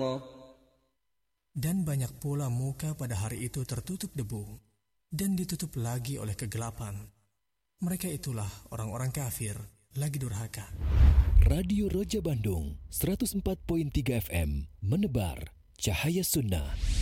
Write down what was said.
Dan banyak pula muka pada hari itu tertutup debu dan ditutup lagi oleh kegelapan. Mereka itulah orang-orang kafir lagi durhaka. Radio Roja Bandung 104.3 FM menebar cahaya sunnah.